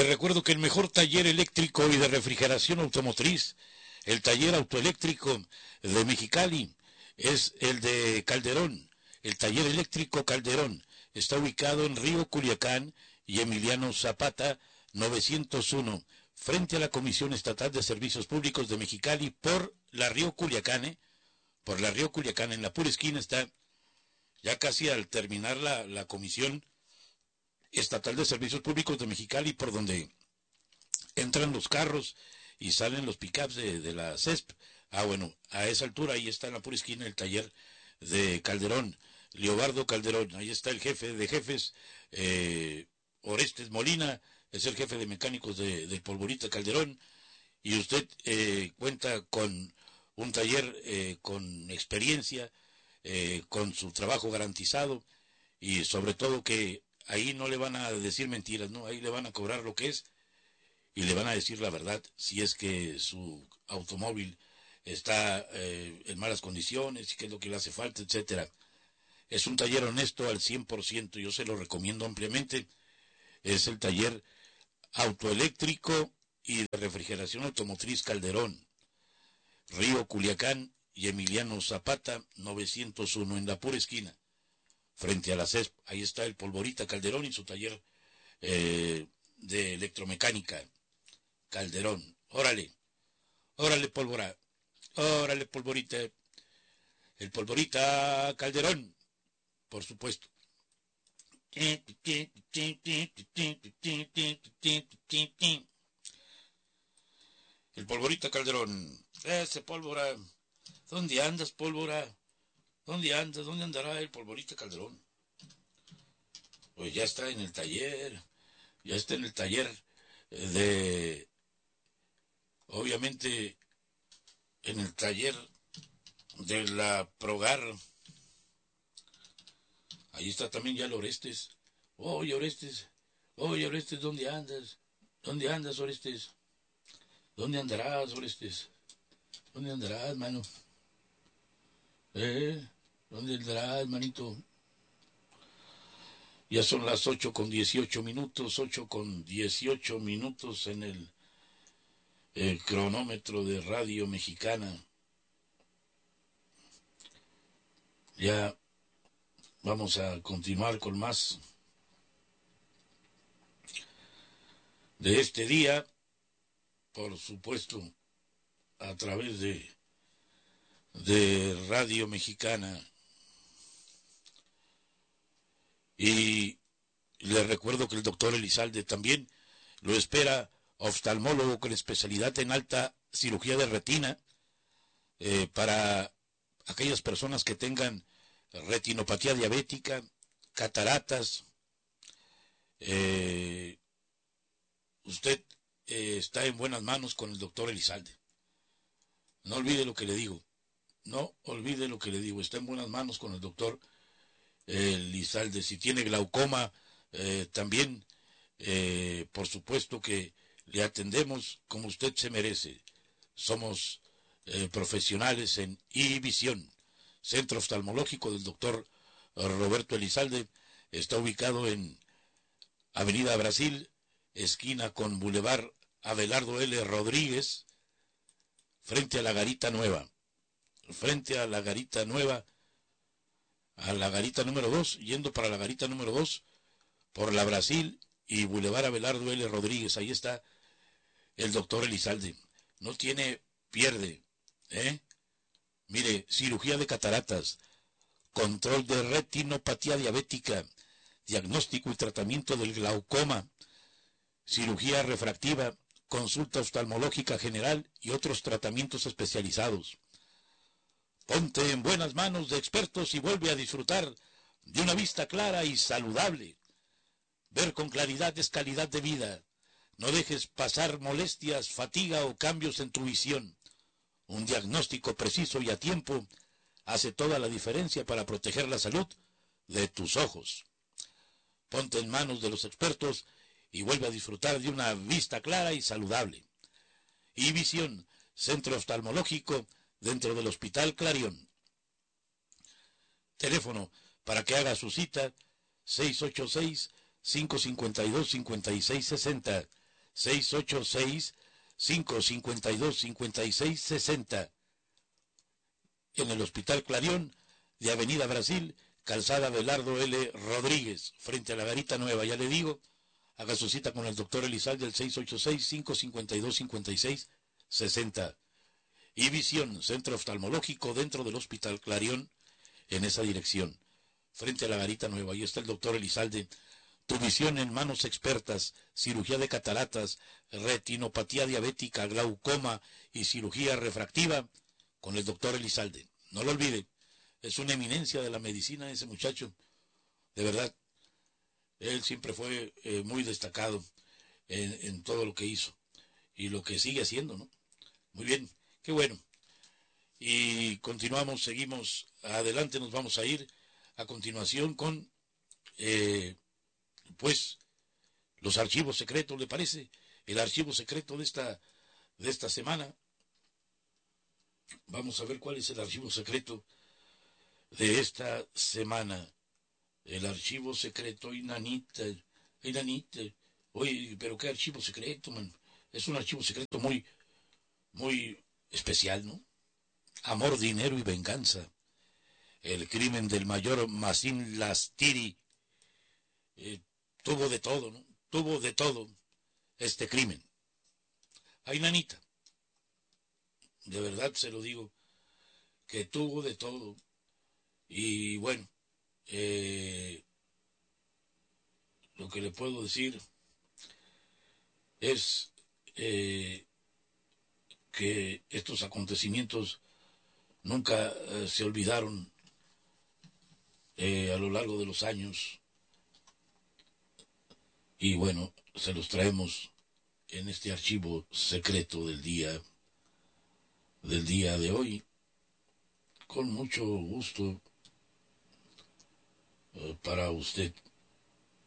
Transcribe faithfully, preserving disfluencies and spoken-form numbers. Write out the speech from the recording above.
recuerdo que el mejor taller eléctrico y de refrigeración automotriz, el taller autoeléctrico de Mexicali, es el de Calderón. El taller eléctrico Calderón está ubicado en Río Culiacán y Emiliano Zapata novecientos uno, frente a la Comisión Estatal de Servicios Públicos de Mexicali, por la Río Culiacán, ¿eh? por la Río Culiacán, en la pura esquina está, ya casi al terminar la, la Comisión Estatal de Servicios Públicos de Mexicali, por donde entran los carros y salen los pickups de, de la C E S P. Ah, bueno, a esa altura ahí está en la pura esquina el taller de Calderón, Leobardo Calderón. Ahí está el jefe de jefes, eh, Orestes Molina, es el jefe de mecánicos de, del Polvorita Calderón, y usted eh, cuenta con un taller eh, con experiencia, eh, con su trabajo garantizado, y sobre todo que ahí no le van a decir mentiras, ¿no? Ahí le van a cobrar lo que es y le van a decir la verdad, si es que su automóvil está eh, en malas condiciones, qué es lo que le hace falta, etcétera. Es un taller honesto al cien por ciento, yo se lo recomiendo ampliamente. Es el taller autoeléctrico y de refrigeración automotriz Calderón, Río Culiacán y Emiliano Zapata novecientos uno, en la pura esquina, frente a la C E S P. Ahí está el Polvorita Calderón y su taller eh, de electromecánica Calderón. Órale, órale Pólvora, órale Polvorita, el Polvorita Calderón, por supuesto. El Polvorita Calderón, ese Pólvora, ¿dónde andas, Pólvora? ¿Dónde andas? ¿Dónde andará el Polvorita Calderón? Pues ya está en el taller, ya está en el taller de, obviamente, en el taller de la Progar. Ahí está también ya el Orestes. Oye, Orestes, oye, Orestes, ¿dónde andas? ¿Dónde andas, Orestes? ¿Dónde andarás, Orestes? ¿Dónde andarás, mano? ¿Eh? ¿Dónde andarás, manito? Ya son las ocho con dieciocho minutos, ocho con dieciocho minutos en el, el cronómetro de Radio Mexicana. Ya vamos a continuar con más de este día, por supuesto, a través de, de Radio Mexicana. Y le recuerdo que el doctor Elizalde también lo espera, oftalmólogo con especialidad en alta cirugía de retina, eh, para aquellas personas que tengan retinopatía diabética, cataratas. Eh, usted eh, está en buenas manos con el doctor Elizalde. No olvide lo que le digo. No olvide lo que le digo. Está en buenas manos con el doctor Elizalde. Si tiene glaucoma, eh, también, eh, por supuesto que le atendemos como usted se merece. Somos eh, profesionales en iVisión. Centro oftalmológico del doctor Roberto Elizalde. Está ubicado en Avenida Brasil, esquina con Boulevard Abelardo L. Rodríguez, frente a la Garita Nueva. Frente a la Garita Nueva, a la Garita número dos, yendo para la Garita número dos, por la Brasil y Boulevard Abelardo L. Rodríguez. Ahí está el doctor Elizalde. No tiene pierde, ¿eh? Mire, cirugía de cataratas, control de retinopatía diabética, diagnóstico y tratamiento del glaucoma, cirugía refractiva, consulta oftalmológica general y otros tratamientos especializados. Ponte en buenas manos de expertos y vuelve a disfrutar de una vista clara y saludable. Ver con claridad es calidad de vida. No dejes pasar molestias, fatiga o cambios en tu visión. Un diagnóstico preciso y a tiempo hace toda la diferencia para proteger la salud de tus ojos. Ponte en manos de los expertos y vuelve a disfrutar de una vista clara y saludable. iVisión, centro oftalmológico dentro del Hospital Clarion. Teléfono para que haga su cita, seis ocho seis, cinco cinco dos, cinco seis seis cero, seis ocho seis, cinco cinco dos, cinco seis seis cero. En el Hospital Clarión de Avenida Brasil, Calzada Belardo L. Rodríguez, frente a la Garita Nueva. Ya le digo, haga su cita con el doctor Elizalde del seis ocho seis, cinco cinco dos, cinco seis seis cero. Y Visión, centro oftalmológico dentro del Hospital Clarión, en esa dirección, frente a la Garita Nueva. Ahí está el doctor Elizalde. Tu visión en manos expertas, cirugía de cataratas, retinopatía diabética, glaucoma y cirugía refractiva, con el doctor Elizalde. No lo olvide, es una eminencia de la medicina ese muchacho, de verdad. Él siempre fue eh, muy destacado en, en todo lo que hizo y lo que sigue haciendo, ¿no? Muy bien, qué bueno. Y continuamos, seguimos adelante, nos vamos a ir a continuación con, eh, pues, los archivos secretos, ¿le parece? El archivo secreto de esta, de esta semana. Vamos a ver cuál es el archivo secreto de esta semana. El archivo secreto, Inanita, Inanita. Oye, pero qué archivo secreto, man. Es un archivo secreto muy, muy especial, ¿no? Amor, dinero y venganza. El crimen del mayor Masín Lastiri. Eh, tuvo de todo, ¿no? Tuvo de todo este crimen. Ay, nanita, de verdad se lo digo, que tuvo de todo. Y bueno, eh, lo que le puedo decir es eh, que estos acontecimientos nunca eh, se olvidaron eh, a lo largo de los años. Y bueno, se los traemos en este archivo secreto del día, del día de hoy, con mucho gusto eh, para usted.